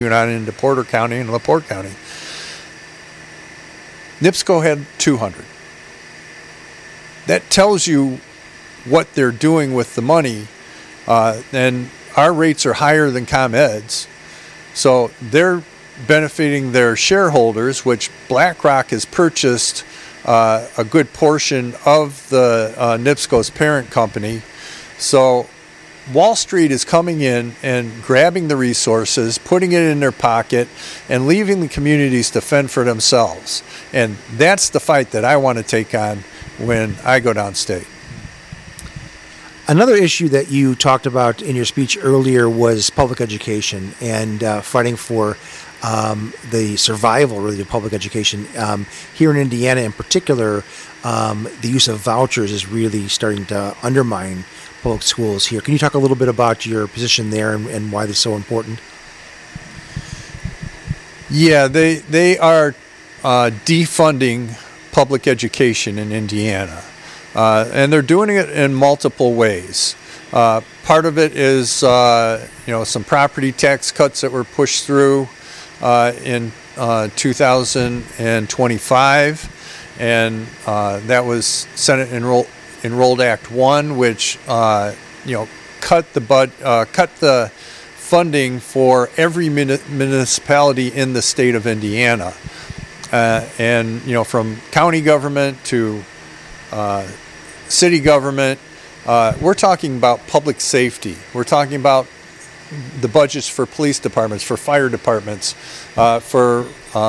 on into Porter County and LaPorte County. NIPSCO had 200. That tells you what they're doing with the money, and our rates are higher than ComEd's, so they're benefiting their shareholders, which BlackRock has purchased a good portion of the NIPSCO's parent company. So Wall Street is coming in and grabbing the resources, putting it in their pocket, and leaving the communities to fend for themselves. And that's the fight that I want to take on when I go downstate. Another issue that you talked about in your speech earlier was public education and fighting for the survival, really, of public education. Here in Indiana in particular, the use of vouchers is really starting to undermine public schools here. Can you talk a little bit about your position there and why this is so important? Yeah, they are defunding public education in Indiana. And they're doing it in multiple ways. Part of it is, some property tax cuts that were pushed through in 2025, and that was Senate Enrolled Act 1, which cut the funding for every municipality in the state of Indiana, and from county government to city government. We're talking about public safety. We're talking about the budgets for police departments, for fire departments, for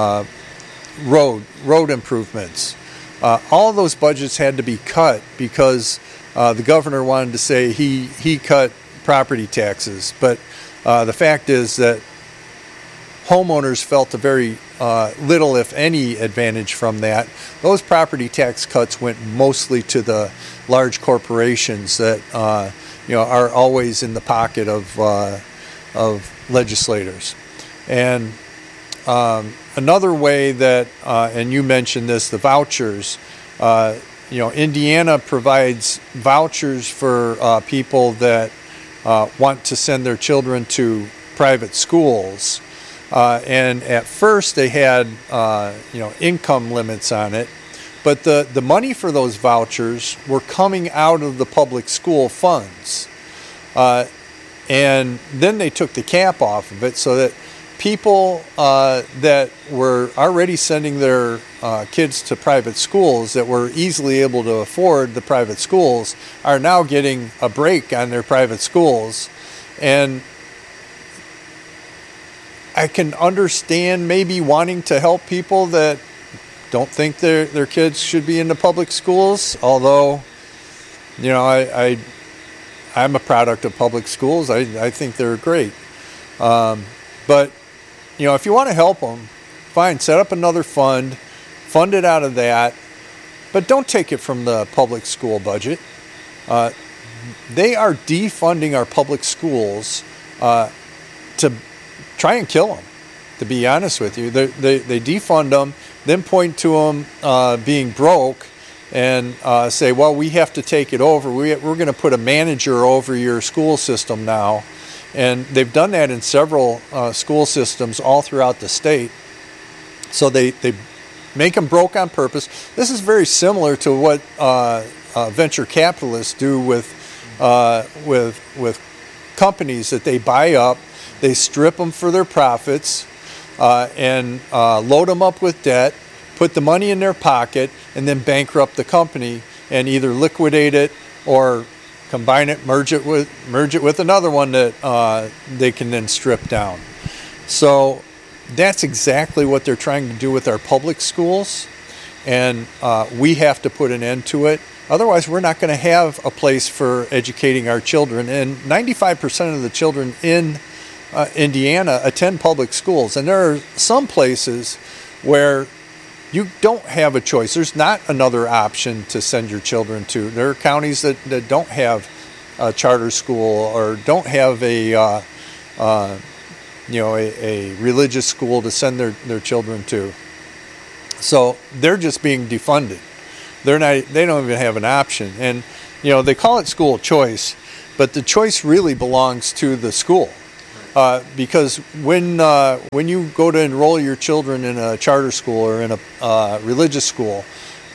road improvements. All of those budgets had to be cut because the governor wanted to say he cut property taxes. But the fact is that homeowners felt a very little, if any, advantage from that. Those property tax cuts went mostly to the large corporations that are always in the pocket of legislators. And another way that, and you mentioned this, the vouchers. Indiana provides vouchers for people that want to send their children to private schools. And at first they had, income limits on it, but the money for those vouchers were coming out of the public school funds. And then they took the cap off of it so that people that were already sending their kids to private schools that were easily able to afford the private schools are now getting a break on their private schools. And I can understand maybe wanting to help people that don't think their kids should be in the public schools, although, I'm a product of public schools. I think they're great. But, if you want to help them, fine, set up another fund it out of that, but don't take it from the public school budget. They are defunding our public schools to try and kill them, to be honest with you. They defund them, then point to them being broke and say, well, we have to take it over. We're going to put a manager over your school system now. And they've done that in several school systems all throughout the state. So they make them broke on purpose. This is very similar to what venture capitalists do with companies that they buy up. They strip them for their profits and load them up with debt, put the money in their pocket, and then bankrupt the company and either liquidate it or combine it, merge it with another one that they can then strip down. So that's exactly what they're trying to do with our public schools, and we have to put an end to it. Otherwise, we're not going to have a place for educating our children. And 95% of the children in Indiana attend public schools, and there are some places where you don't have a choice. There's not another option to send your children to. There are counties that don't have a charter school or don't have a religious school to send their children to. So they're just being defunded. They don't even have an option. And they call it school choice, but the choice really belongs to the school. Because when you go to enroll your children in a charter school or in a religious school,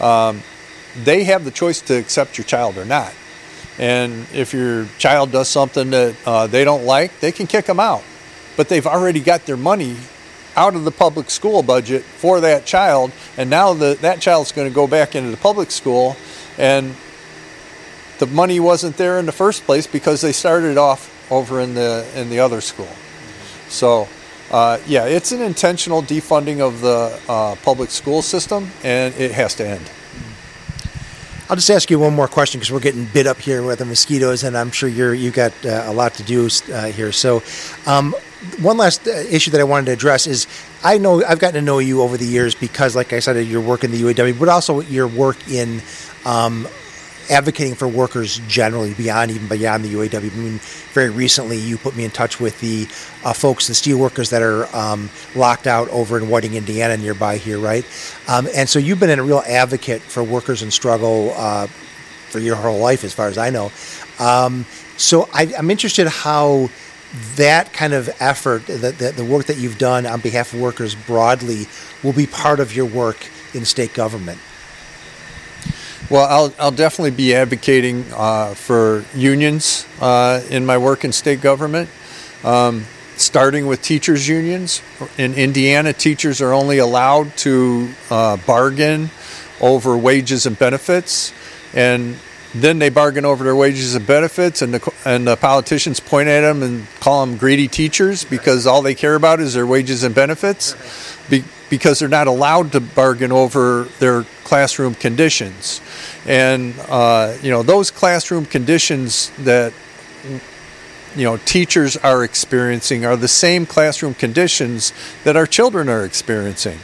they have the choice to accept your child or not. And if your child does something that they don't like, they can kick them out. But they've already got their money out of the public school budget for that child, and now that child's going to go back into the public school, and the money wasn't there in the first place because they started off over in the other school. So yeah, it's an intentional defunding of the public school system, and it has to end. I'll just ask you one more question because we're getting bit up here with the mosquitoes, and I'm sure you got a lot to do here. So one last issue that I wanted to address is I know I've gotten to know you over the years because, like I said, your work in the UAW, but also your work in advocating for workers generally, beyond the UAW. I mean, very recently, you put me in touch with the folks, the steel workers that are locked out over in Whiting, Indiana, nearby here, right? And so you've been a real advocate for workers in struggle for your whole life, as far as I know. So I'm interested how that kind of effort, the work that you've done on behalf of workers broadly, will be part of your work in state government. Well, I'll definitely be advocating for unions in my work in state government, starting with teachers' unions. In Indiana, teachers are only allowed to bargain over wages and benefits, and then they bargain over their wages and benefits, and the politicians point at them and call them greedy teachers because all they care about is their wages and benefits, because they're not allowed to bargain over their classroom conditions. And those classroom conditions that teachers are experiencing are the same classroom conditions that our children are experiencing.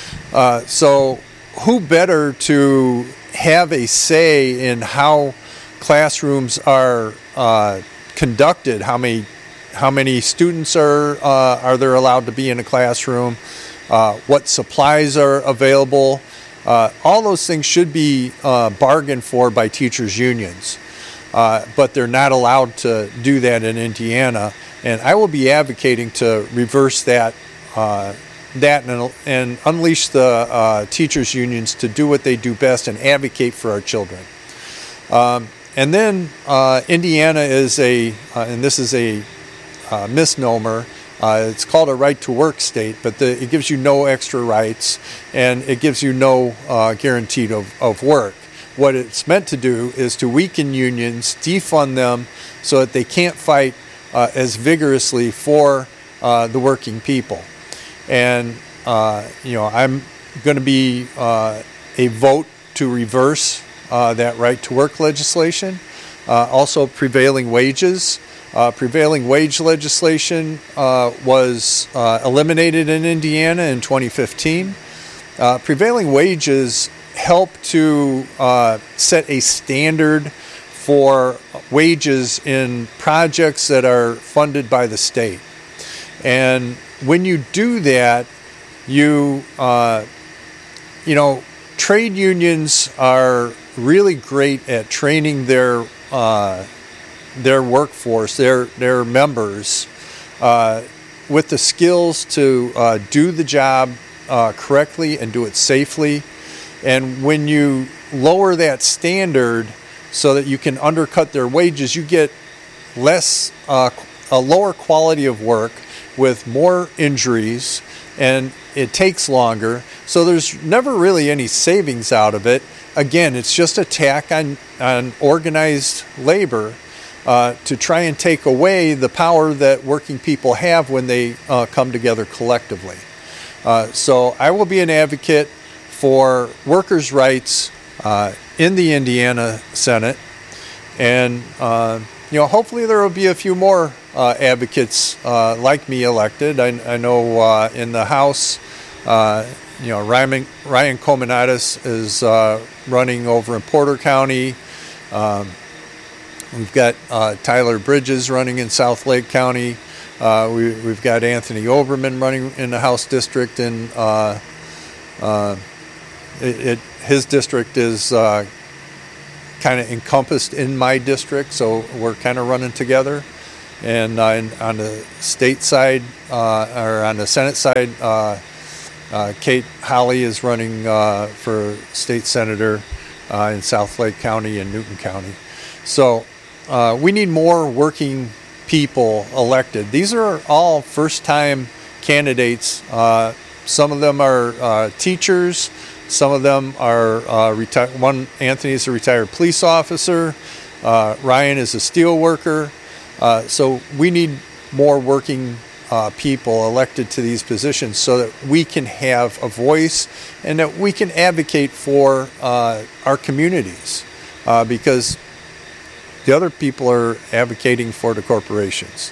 So who better to have a say in how classrooms are conducted, how many students are there allowed to be in a classroom, what supplies are available. All those things should be bargained for by teachers' unions, but they're not allowed to do that in Indiana. And I will be advocating to reverse that and unleash the teachers' unions to do what they do best and advocate for our children. And then Indiana is and this is a misnomer. It's called a right-to-work state, but it gives you no extra rights, and it gives you no guarantee of work. What it's meant to do is to weaken unions, defund them, so that they can't fight as vigorously for the working people. And I'm going to be a vote to reverse that right-to-work legislation. Also, prevailing wages. Prevailing wage legislation was eliminated in Indiana in 2015. Prevailing wages help to set a standard for wages in projects that are funded by the state. And when you do that, trade unions are really great at training their workforce, their members, with the skills to do the job correctly and do it safely. And when you lower that standard so that you can undercut their wages, you get a lower quality of work with more injuries, and it takes longer. So there's never really any savings out of it. Again, it's just an attack on organized labor to try and take away the power that working people have when they come together collectively. So I will be an advocate for workers' rights in the Indiana Senate, and hopefully there will be a few more advocates like me elected. I know in the House, Ryan Comanatis is running over in Porter County. We've got Tyler Bridges running in South Lake County. We've got Anthony Oberman running in the House district, and his district is kind of encompassed in my district, so we're kind of running together. And on the state side, or on the Senate side, Kate Holly is running for state senator in South Lake County and Newton County. So we need more working people elected. These are all first-time candidates. Some of them are teachers. Some of them are retired. One, Anthony, is a retired police officer. Ryan is a steel worker. So we need more working people elected to these positions so that we can have a voice and that we can advocate for our communities, because the other people are advocating for the corporations.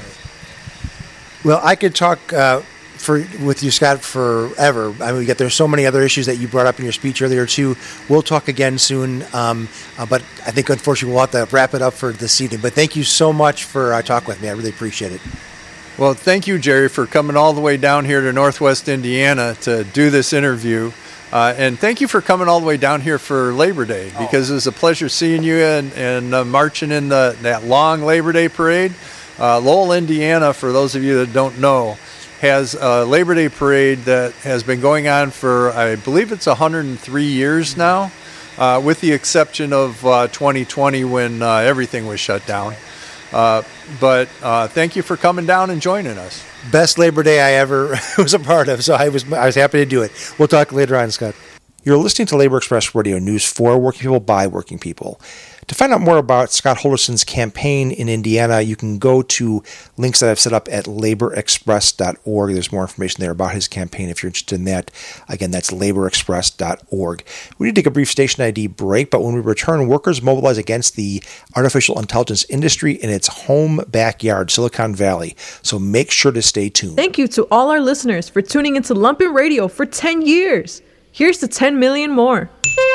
Well, I could talk with you, Scott, forever. I mean, there's so many other issues that you brought up in your speech earlier too. We'll talk again soon, but I think unfortunately we'll have to wrap it up for this evening. But thank you so much for talking with me. I really appreciate it. Well, thank you, Jerry, for coming all the way down here to Northwest Indiana to do this interview. And thank you for coming all the way down here for Labor Day, because it was a pleasure seeing you and marching in that long Labor Day parade. Lowell, Indiana, for those of you that don't know, has a Labor Day parade that has been going on for, I believe it's 103 years now, with the exception of 2020 when everything was shut down. But thank you for coming down and joining us. Best Labor Day I ever was a part of, so I was happy to do it. We'll talk later on, Scott. You're listening to Labor Express Radio, news for working people by working people. To find out more about Scott Holderson's campaign in Indiana, you can go to links that I've set up at laborexpress.org. There's more information there about his campaign if you're interested in that. Again, that's laborexpress.org. We need to take a brief station ID break, but when we return, workers mobilize against the artificial intelligence industry in its home backyard, Silicon Valley. So make sure to stay tuned. Thank you to all our listeners for tuning into Lumpen Radio for 10 years. Here's to 10 million more.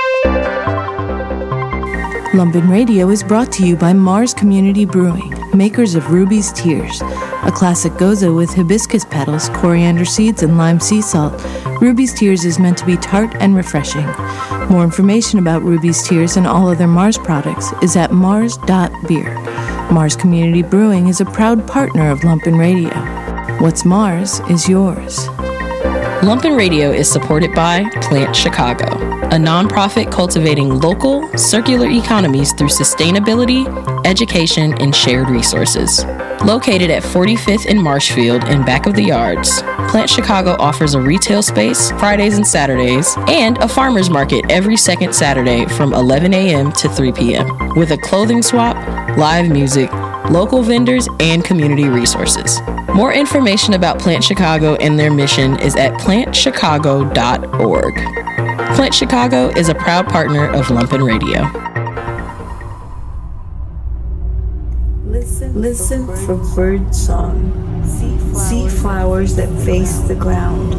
Lumpen Radio is brought to you by Mars Community Brewing, makers of Ruby's Tears, a classic goza with hibiscus petals, coriander seeds, and lime sea salt. Ruby's Tears is meant to be tart and refreshing. More information about Ruby's Tears and all other Mars products is at mars.beer. Mars Community Brewing is a proud partner of Lumpen Radio. What's Mars is yours. Lumpen Radio is supported by Plant Chicago, a nonprofit cultivating local, circular economies through sustainability, education, and shared resources. Located at 45th and Marshfield in back of the yards, Plant Chicago offers a retail space Fridays and Saturdays and a farmer's market every second Saturday from 11 a.m. to 3 p.m. with a clothing swap, live music, local vendors, and community resources. More information about Plant Chicago and their mission is at plantchicago.org. Plant Chicago is a proud partner of Lumpen Radio. Listen for bird song. See flowers that face the ground.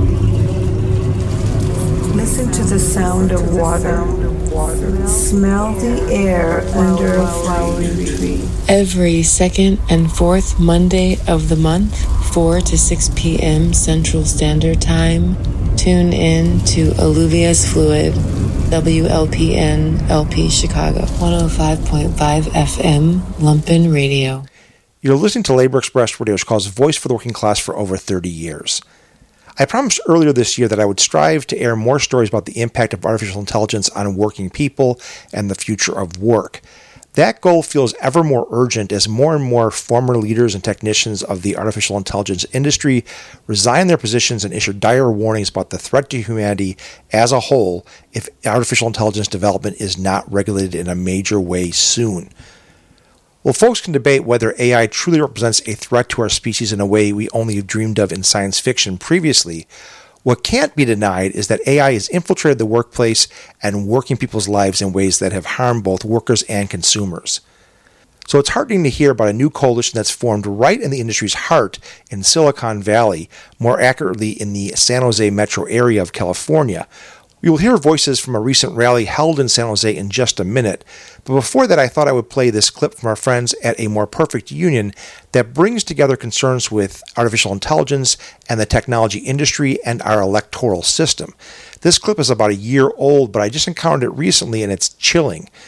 Listen to the sound of water. Smell the air under a flowering tree. Every second and fourth Monday of the month, 4 to 6 p.m. Central Standard Time, tune in to Alluvius Fluid, WLPN LP Chicago, 105.5 FM, Lumpen Radio. You're listening to Labor Express Radio, Chicago's voice for the working class for over 30 years. I promised earlier this year that I would strive to air more stories about the impact of artificial intelligence on working people and the future of work. That goal feels ever more urgent as more and more former leaders and technicians of the artificial intelligence industry resign their positions and issue dire warnings about the threat to humanity as a whole if artificial intelligence development is not regulated in a major way soon. Well, folks can debate whether AI truly represents a threat to our species in a way we only dreamed of in science fiction previously. What can't be denied is that AI has infiltrated the workplace and working people's lives in ways that have harmed both workers and consumers. So it's heartening to hear about a new coalition that's formed right in the industry's heart in Silicon Valley, more accurately in the San Jose metro area of California. We will hear voices from a recent rally held in San Jose in just a minute, but before that I thought I would play this clip from our friends at A More Perfect Union that brings together concerns with artificial intelligence and the technology industry and our electoral system. This clip is about a year old, but I just encountered it recently and it's chilling.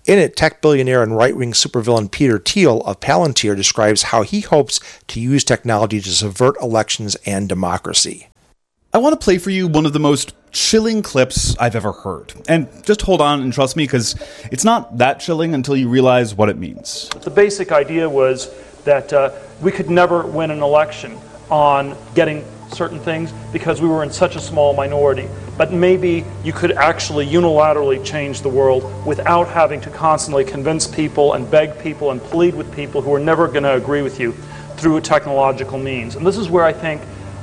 In it, tech billionaire and right-wing supervillain Peter Thiel of Palantir describes how he hopes to use technology to subvert elections and democracy. I want to play for you one of the most chilling clips I've ever heard. And just hold on and trust me, because it's not that chilling until you realize what it means. The basic idea was that we could never win an election on getting certain things because we were in such a small minority. But maybe you could actually unilaterally change the world without having to constantly convince people and beg people and plead with people who are never going to agree with you through a technological means. And this is where I think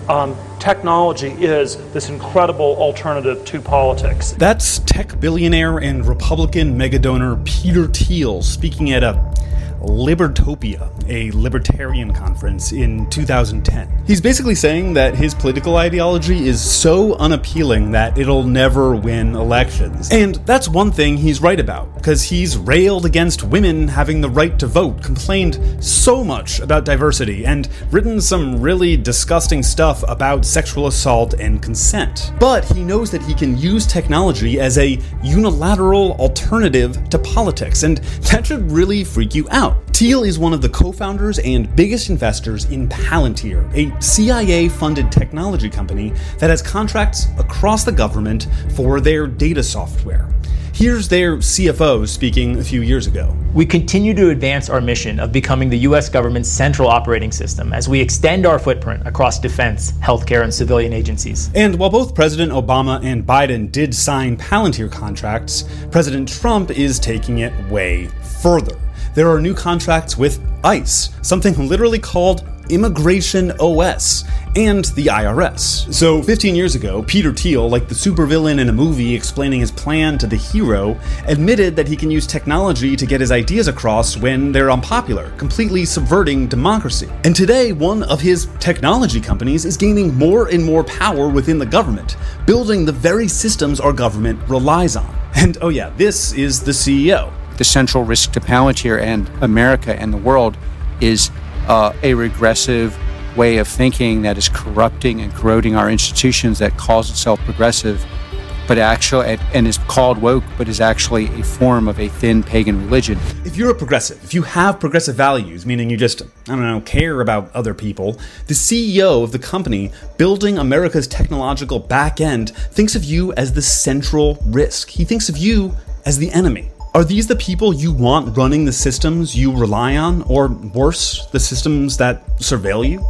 technology is this incredible alternative to politics. That's tech billionaire and Republican megadonor Peter Thiel speaking at a Libertopia, a libertarian conference in 2010. He's basically saying that his political ideology is so unappealing that it'll never win elections. And that's one thing he's right about, because he's railed against women having the right to vote, complained so much about diversity, and written some really disgusting stuff about sexual assault and consent. But he knows that he can use technology as a unilateral alternative to politics, and that should really freak you out. Thiel is one of the co-founders and biggest investors in Palantir, a CIA-funded technology company that has contracts across the government for their data software. Here's their CFO speaking a few years ago. We continue to advance our mission of becoming the U.S. government's central operating system as we extend our footprint across defense, healthcare, and civilian agencies. And while both President Obama and Biden did sign Palantir contracts, President Trump is taking it way further. There are new contracts with ICE, something literally called Immigration OS, and the IRS. So 15 years ago, Peter Thiel, like the supervillain in a movie explaining his plan to the hero, admitted that he can use technology to get his ideas across when they're unpopular, completely subverting democracy. And today, one of his technology companies is gaining more and more power within the government, building the very systems our government relies on. And oh yeah, this is the CEO. The central risk to Palantir and America and the world is a regressive way of thinking that is corrupting and corroding our institutions, that calls itself progressive, but actually, and is called woke, but is actually a form of a thin pagan religion. If you're a progressive, if you have progressive values, meaning you just, care about other people, the CEO of the company building America's technological back end thinks of you as the central risk. He thinks of you as the enemy. Are these the people you want running the systems you rely on, or worse, the systems that surveil you?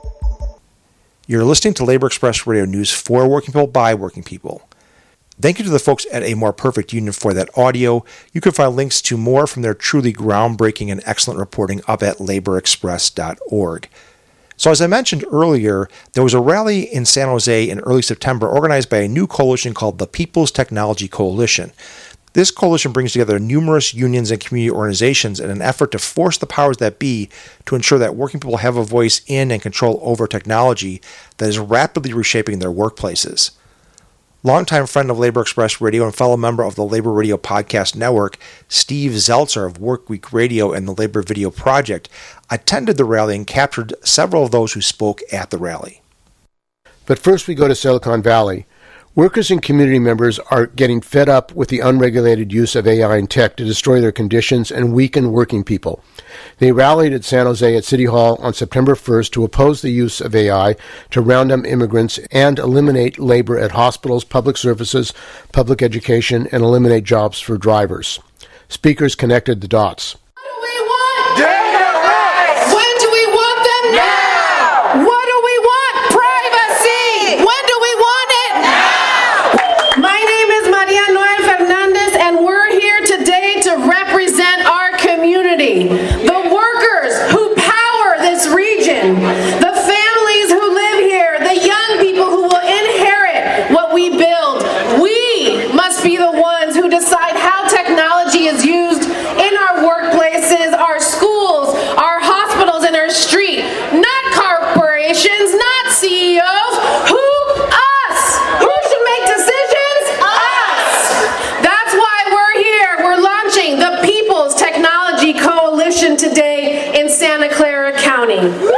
You're listening to Labor Express Radio News for working people by working people. Thank you to the folks at A More Perfect Union for that audio. You can find links to more from their truly groundbreaking and excellent reporting up at laborexpress.org. So as I mentioned earlier, there was a rally in San Jose in early September organized by a new coalition called the People's Technology Coalition. This coalition brings together numerous unions and community organizations in an effort to force the powers that be to ensure that working people have a voice in and control over technology that is rapidly reshaping their workplaces. Longtime friend of Labor Express Radio and fellow member of the Labor Radio Podcast Network, Steve Zeltzer of Workweek Radio and the Labor Video Project, attended the rally and captured several of those who spoke at the rally. But first we go to Silicon Valley. Workers and community members are getting fed up with the unregulated use of AI and tech to destroy their conditions and weaken working people. They rallied at San Jose at City Hall on September 1st to oppose the use of AI to round up immigrants and eliminate labor at hospitals, public services, public education, and eliminate jobs for drivers. Speakers connected the dots. What do we want? Data rights! When do we want them? Now! What do we want? Privacy! When do we want it? Now! My name is Maria Noel Fernandez, and we're here today to represent our community. The workers who power this region, the families who live here, the young people who will inherit what we build. We must be the ones who decide how technology is used in our workplaces, our schools, our hospitals, and our street. Not corporations, not CEOs. Who? Us. Who should make decisions? Us. That's why we're here. We're launching the People's Technology Coalition today in Santa Clara County.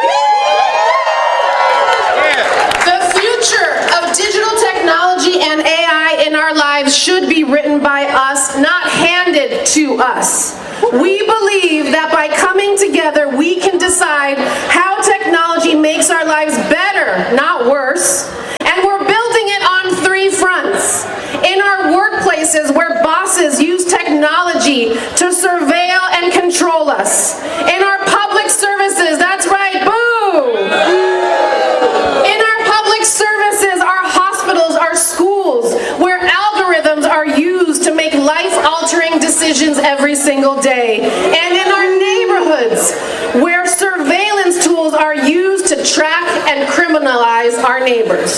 The future of digital technology and AI in our lives should be written by us, not handed handed to us. We believe that by coming together, we can decide how technology makes our lives better, not worse. And we're building it on 3 fronts. In our workplaces, where bosses use technology to surveil and control us. In our public services, that's right, boo! In our public services, our hospitals, our schools, where algorithms are used to make life-altering decisions every single day. And in our neighborhoods, where surveillance tools are used to track and criminalize our neighbors.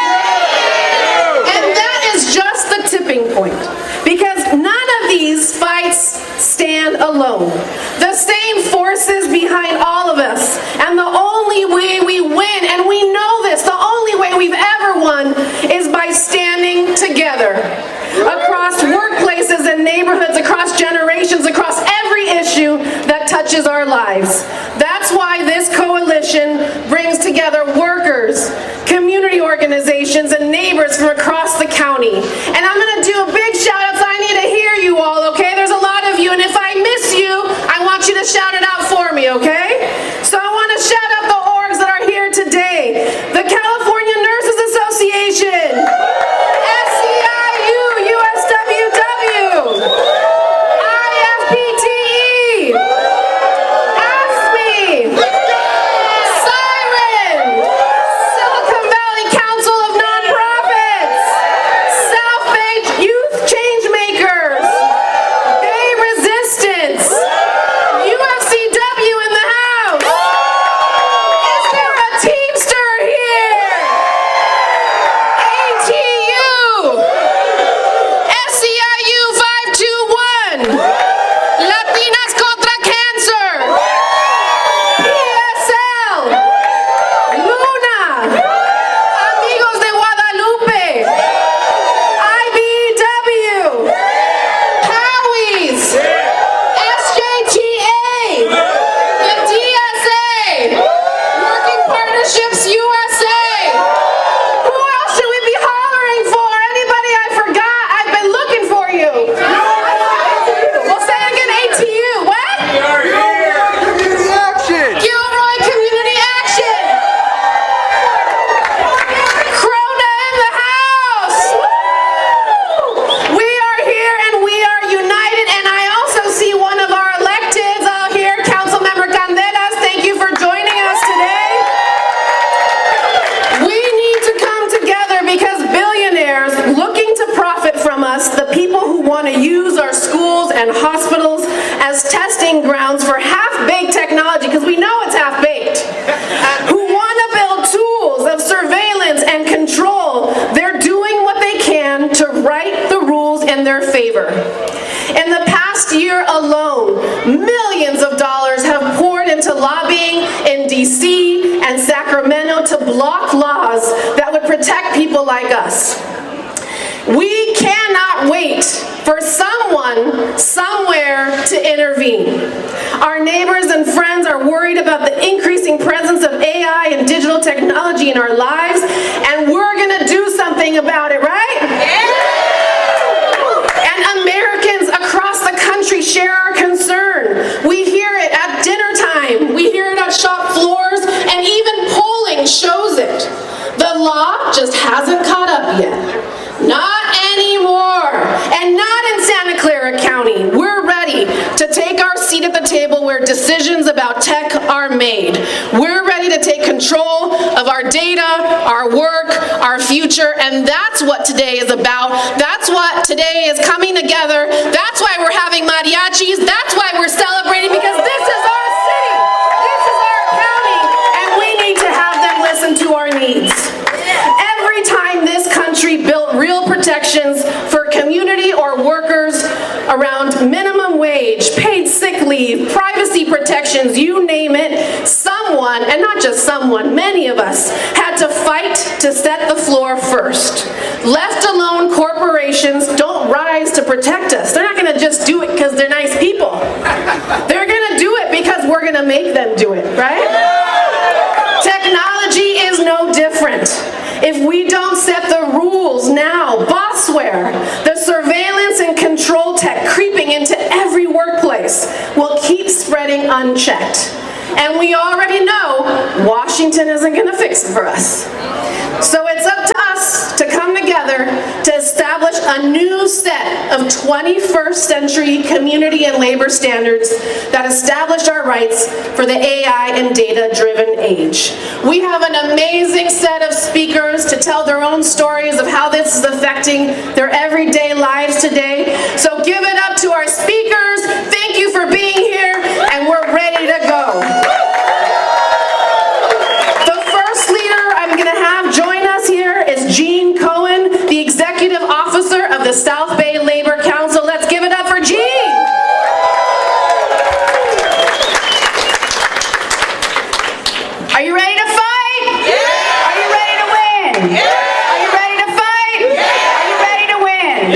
And that is just the tipping point, because none of these fights stand alone. The same forces behind all of us, and the only way we win, and we know this, the only way we've ever won is by standing together. Across workplaces and neighborhoods, across generations, across every issue that touches our lives. That's why this coalition brings together workers, community organizations, and neighbors from across the county. And I'm going to do a big shout out, so I need to hear you all, okay? There's a lot of you, and if I miss you, I want you to shout it out for me, okay? So I want to shout out the orgs that are here today. The California Nurses Association, SEIU, USWW, IFPTE, AFSCME, Siren, Silicon Valley Council of Nonprofits, South Bay Youth Changemakers, Bay Resistance, UFCW in the house. Is there a Teamster here? ATU, SEIU 521, Latinas Contra Cancer, PSL, Luna, Amigos de Guadalupe, IBEW, Howies, SJTA, the DSA, Working Partnerships USA. Who else should we be hollering for? Anybody I forgot? I've been looking for you. Well, say it again, ATU. What? Community action! Gilroy Community Action. Corona in the house. We are here and we are united, and I also see one of our electeds out here, Councilmember Candelas. Thank you for joining us today. We need to come together because billionaires looking to profit from us, the people who want to use our schools and hospitals as testing grounds for half-baked technology, because we know it's half-baked, who want to build tools of surveillance and control, they're doing what they can to write the rules in their favor. In the past year alone, millions of dollars have poured into lobbying in DC and Sacramento to block laws that would protect people like us. We cannot wait for someone, somewhere to intervene. Our neighbors and friends are worried about the increasing presence of AI and digital technology in our lives, and we're gonna do something about it, right? And Americans across the country share our concern. We hear it at dinner time, we hear it on shop floors, and even polling shows it. The law just hasn't caught up yet. Not anymore. And not in Santa Clara County. We're ready to take our seat at the table where decisions about tech are made. We're ready to take control of our data, our work, our future, and that's what today is about. That's what today is coming together. That's why we're having mariachis. That's why we're celebrating, because this is our city. This is our county, and we need to have them listen to our needs. Every time this country built real protections for community or workers around minimum wage, paid sick leave, privacy protections, you name it, someone, and not just someone, many of us, had to fight to set the floor first. Left alone, corporations don't rise to protect us. They're not going to just do it because they're nice people. They're going to do it because we're going to make them do it, right? Technology is no different. If we don't set the rules now, Bossware, the surveillance and control tech creeping into will keep spreading unchecked. And we already know Washington isn't going to fix it for us. So it's up to us to come together to establish a new set of 21st century community and labor standards that establish our rights for the AI and data-driven age. We have an amazing set of speakers to tell their own stories of how this is affecting their everyday lives today. So give it up to our speakers. Thank you for being here, and we're ready to go. The first leader I'm going to have join us here is Gene Cohen, the Executive Officer of the South Bay Labor Council. Let's give it up for Gene. Are you ready to fight? Yeah. Are you ready to win? Yeah. Are you ready to fight? Yeah. Are you ready to win?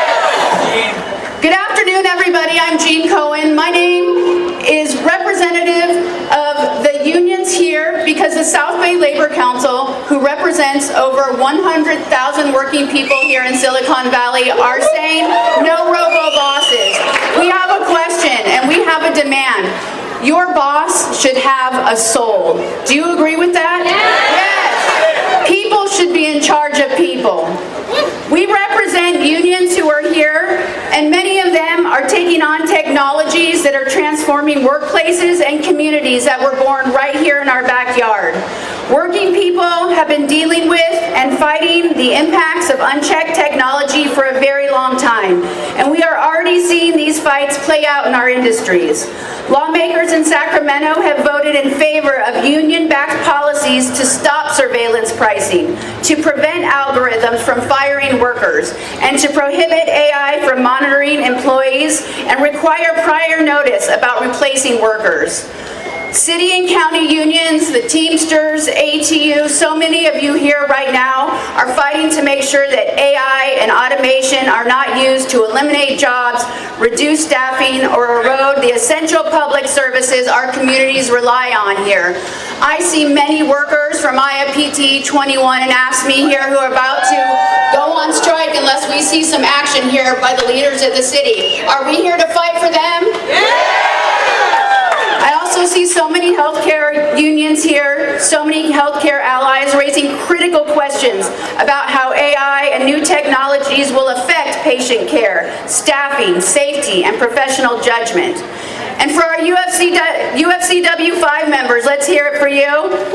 Yeah. Good afternoon, everybody. I'm Gene Cohen. My name is representative of the unions here because the South Bay Labor Council, who represents over 100,000 working people here in Silicon Valley, are saying no robo-bosses. We have a question and we have a demand. Your boss should have a soul. Do you agree with that? Yes. People should be in charge of people. We represent unions who are here, and many of them are taking on technologies that are transforming workplaces and communities that were born right here in our backyard. Working people have been dealing with and fighting the impacts of unchecked technology for a very long time, and we are already seeing these fights play out in our industries. Lawmakers in Sacramento have voted in favor of union-backed policies to stop surveillance pricing, to prevent algorithms from firing workers, and to prohibit AI from monitoring employees and require prior notice about replacing workers. City and county unions, the Teamsters, ATU, so many of you here right now are fighting to make sure that AI and automation are not used to eliminate jobs, reduce staffing, or erode the essential public services our communities rely on here. I see many workers from IAPT 21 and AFSCME here who are about to go on strike unless we see some action here by the leaders of the city. Are we here to fight for them? Yeah! I also see so many healthcare unions here, so many healthcare allies raising critical questions about how AI and new technologies will affect patient care, staffing, safety, and professional judgment. And for our UFCW5 members, let's hear it for you.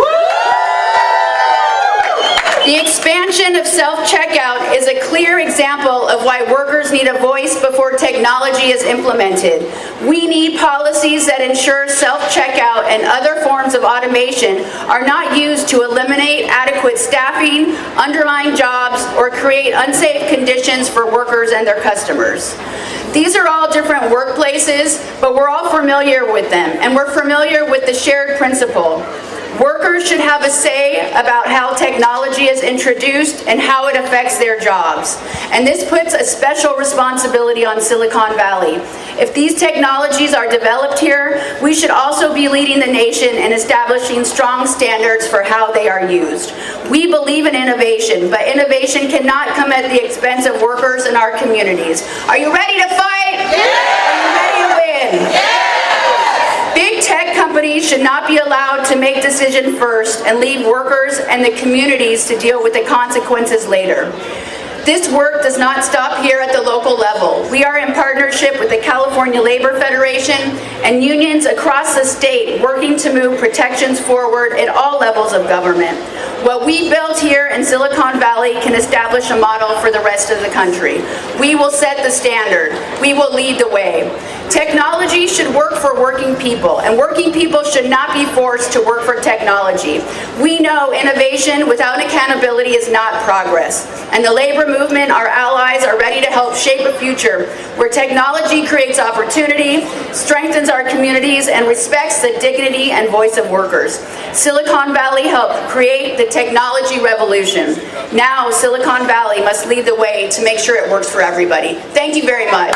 The expansion of self-checkout is a clear example of why workers need a voice before technology is implemented. We need policies that ensure self-checkout and other forms of automation are not used to eliminate adequate staffing, undermine jobs, or create unsafe conditions for workers and their customers. These are all different workplaces, but we're all familiar with them, and we're familiar with the shared principle. Workers should have a say about how technology is introduced and how it affects their jobs. And this puts a special responsibility on Silicon Valley. If these technologies are developed here, we should also be leading the nation in establishing strong standards for how they are used. We believe in innovation, but innovation cannot come at the expense of workers in our communities. Are you ready to fight? Yeah! Are you ready to win? Yeah! Big tech companies should not be allowed to make decisions first and leave workers and the communities to deal with the consequences later. This work does not stop here at the local level. We are in partnership with the California Labor Federation and unions across the state working to move protections forward at all levels of government. What we built here in Silicon Valley can establish a model for the rest of the country. We will set the standard. We will lead the way. Technology should work for working people, and working people should not be forced to work for technology. We know innovation without accountability is not progress, and the labor movement, our allies, are ready to help shape a future where technology creates opportunity, strengthens our communities, and respects the dignity and voice of workers. Silicon Valley helped create the technology revolution. Now Silicon Valley must lead the way to make sure it works for everybody. Thank you very much.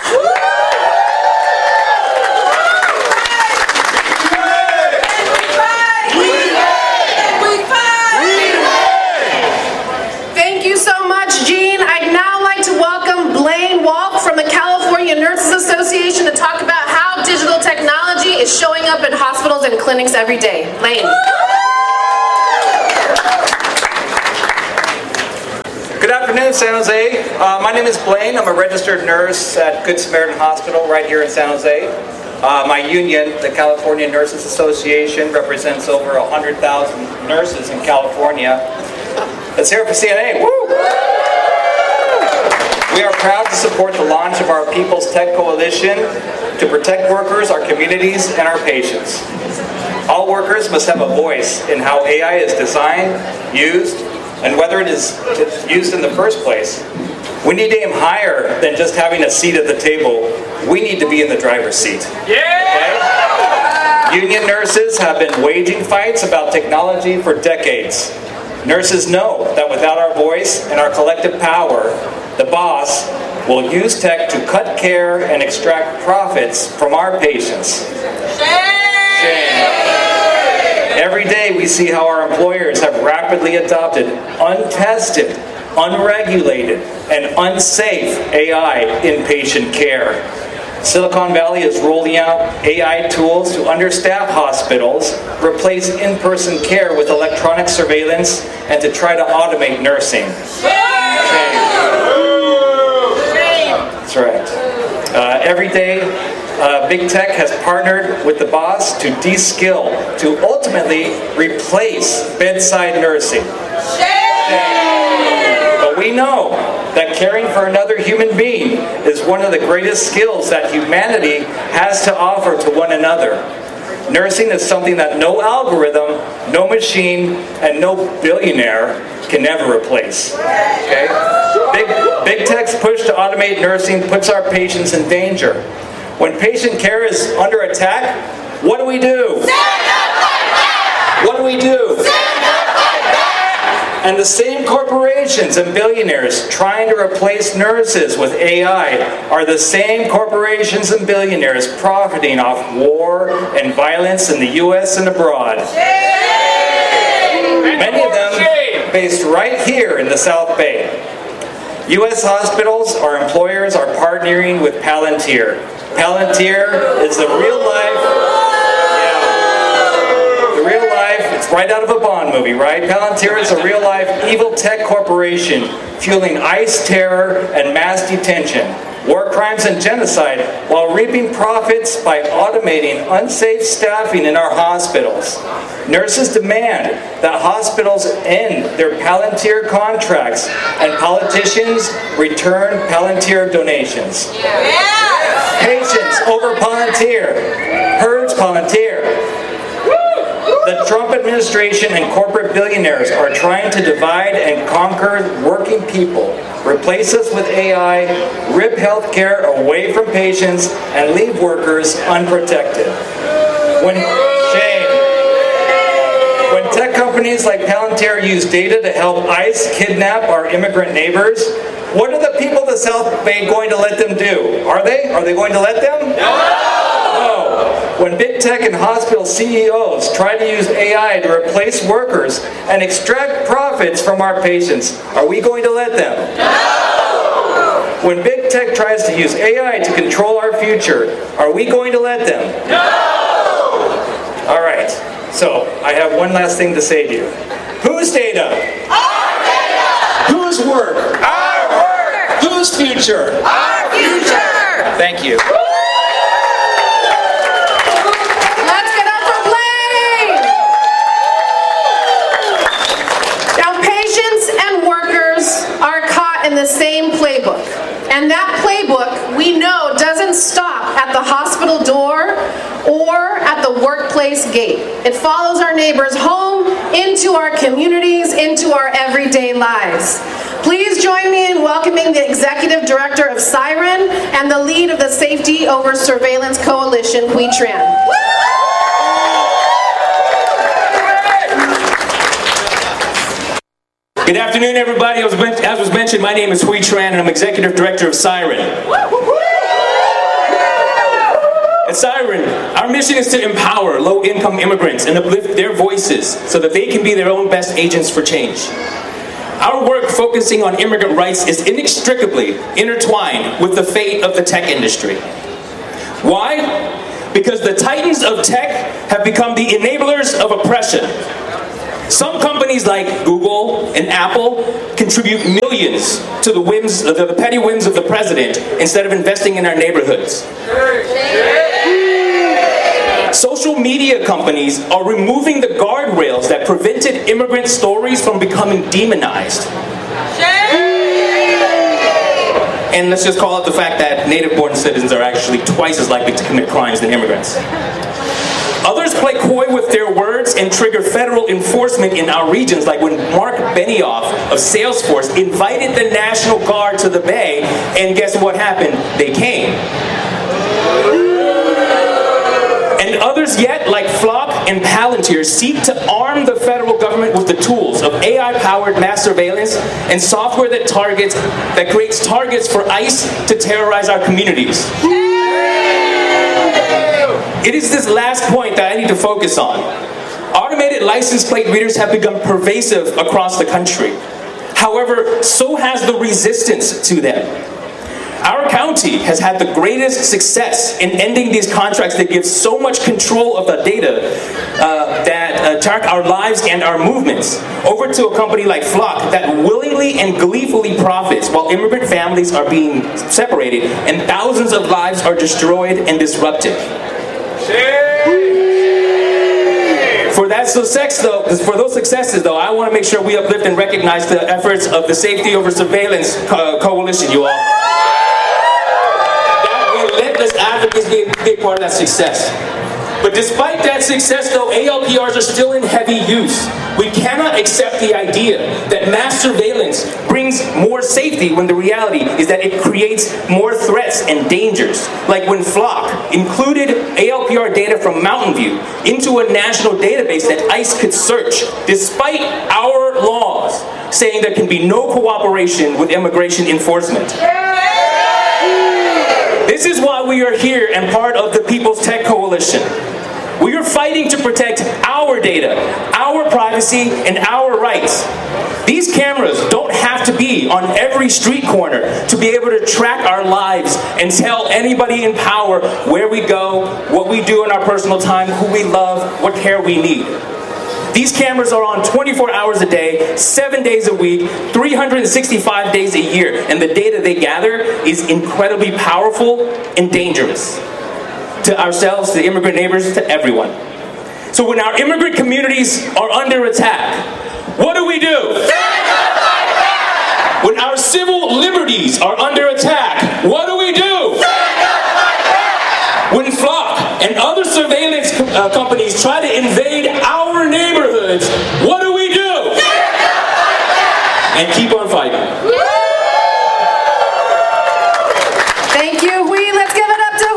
Thank you so much, Gene. I'd now like to welcome Blaine Walk from the California Nurses Association to talk about how digital technology is showing up in hospitals and clinics every day. Lane. Good afternoon, San Jose. My name is Blaine. I'm a registered nurse at Good Samaritan Hospital right here in San Jose. My union, the California Nurses Association, represents over 100,000 nurses in California. Let's hear it for CNA. Woo! We are proud to support the launch of our People's Tech Coalition to protect workers, our communities, and our patients. All workers must have a voice in how AI is designed, used, and whether it is used in the first place. We need to aim higher than just having a seat at the table. We need to be in the driver's seat. Yeah! Okay? Union nurses have been waging fights about technology for decades. Nurses know that without our voice and our collective power, the boss will use tech to cut care and extract profits from our patients. Shame. Every day we see how our employers have rapidly adopted untested, unregulated, and unsafe AI in patient care. Silicon Valley is rolling out AI tools to understaff hospitals, replace in-person care with electronic surveillance, and to try to automate nursing. That's right. Every day, Big Tech has partnered with the boss to de-skill, to ultimately replace bedside nursing. But we know that caring for another human being is one of the greatest skills that humanity has to offer to one another. Nursing is something that no algorithm, no machine, and no billionaire can ever replace. Okay? Big Tech's push to automate nursing puts our patients in danger. When patient care is under attack, what do we do? Stand up like that! What do we do? Stand up like that! And the same corporations and billionaires trying to replace nurses with AI are the same corporations and billionaires profiting off war and violence in the U.S. and abroad. Many of them based right here in the South Bay. U.S. hospitals, our employers, are partnering with Palantir. Palantir is the real life, it's right out of a Bond movie, right? Palantir is a real life evil tech corporation fueling ICE terror and mass detention, war crimes and genocide, while reaping profits by automating unsafe staffing in our hospitals. Nurses demand that hospitals end their Palantir contracts and politicians return Palantir donations. Patients over Palantir. Purge Palantir. The Trump administration and corporate billionaires are trying to divide and conquer working people, replace us with AI, rip healthcare away from patients, and leave workers unprotected. When tech companies like Palantir use data to help ICE kidnap our immigrant neighbors, what are the people of the South Bay going to let them do? Are they? Are they going to let them? No! When big tech and hospital CEOs try to use AI to replace workers and extract profits from our patients, are we going to let them? No! When big tech tries to use AI to control our future, are we going to let them? No! All right, so I have one last thing to say to you. Whose data? Our data! Whose work? Our work! Whose future? Our future! Thank you. In the same playbook. And that playbook, we know, doesn't stop at the hospital door or at the workplace gate. It follows our neighbors home, into our communities, into our everyday lives. Please join me in welcoming the Executive Director of Siren and the lead of the Safety Over Surveillance Coalition, Huy Tran. Good afternoon, everybody. As was mentioned, my name is Huy Tran, and I'm Executive Director of Siren. At Siren, our mission is to empower low-income immigrants and uplift their voices so that they can be their own best agents for change. Our work focusing on immigrant rights is inextricably intertwined with the fate of the tech industry. Why? because the titans of tech have become the enablers of oppression. Some companies like Google and Apple contribute millions to the petty whims of the president instead of investing in our neighborhoods. Social media companies are removing the guardrails that prevented immigrant stories from becoming demonized. And let's just call out the fact that native-born citizens are actually twice as likely to commit crimes than immigrants. Others play coy with their words and trigger federal enforcement in our regions, like when Mark Benioff of Salesforce invited the National Guard to the Bay, and guess what happened? They came. And others yet, like Flock and Palantir, seek to arm the federal government with the tools of AI-powered mass surveillance and software that creates targets for ICE to terrorize our communities. It is this last point that I need to focus on. Automated license plate readers have become pervasive across the country. However, so has the resistance to them. Our county has had the greatest success in ending these contracts that give so much control of the data that track our lives and our movements over to a company like Flock that willingly and gleefully profits while immigrant families are being separated and thousands of lives are destroyed and disrupted. For those successes, though, I want to make sure we uplift and recognize the efforts of the Safety Over Surveillance Coalition, you all. That relentless advocates be a big part of that success. But despite that success, though, ALPRs are still in heavy use. We cannot accept the idea that mass surveillance brings more safety when the reality is that it creates more threats and dangers. Like when Flock included ALPR data from Mountain View into a national database that ICE could search, despite our laws saying there can be no cooperation with immigration enforcement. This is why we are here and part of the People's Tech Coalition. We are fighting to protect our data, our privacy, and our rights. These cameras don't have to be on every street corner to be able to track our lives and tell anybody in power where we go, what we do in our personal time, who we love, what care we need. These cameras are on 24 hours a day, 7 days a week, 365 days a year, and the data they gather is incredibly powerful and dangerous. To ourselves, to immigrant neighbors, to everyone. So when our immigrant communities are under attack, what do? When our civil liberties are under attack, what do? When Flock and other surveillance companies try to invade our neighborhoods, what do? And keep on fighting. Thank you, Hui. Let's give it up to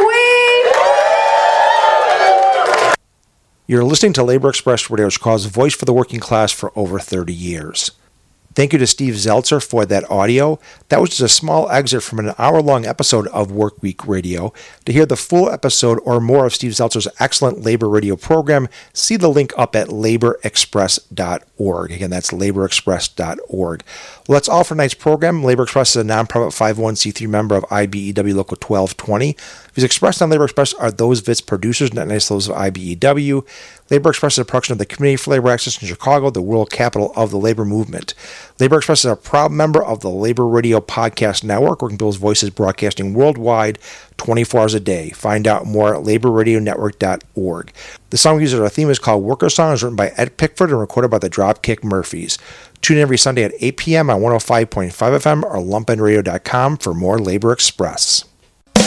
Hui. You're listening to Labor Express Radio, which calls a voice for the working class for over 30 years. Thank you to Steve Zeltzer for that audio. That was just a small excerpt from an hour-long episode of Workweek Radio. To hear the full episode or more of Steve Zeltzer's excellent labor radio program, see the link up at laborexpress.org. Again, that's laborexpress.org. Well, that's all for tonight's program. Labor Express is a nonprofit 501c3 member of IBEW Local 1220. Views expressed on Labor Express are those of its producers, not necessarily those of IBEW. Labor Express is a production of the Committee for Labor Access in Chicago, the world capital of the labor movement. Labor Express is a proud member of the Labor Radio Podcast Network, working people's voices broadcasting worldwide 24 hours a day. Find out more at laborradionetwork.org. The song we use as our theme is called Worker Song. It was written by Ed Pickford and recorded by the Dropkick Murphys. Tune in every Sunday at 8 p.m. on 105.5 FM or lumpenradio.com for more Labor Express.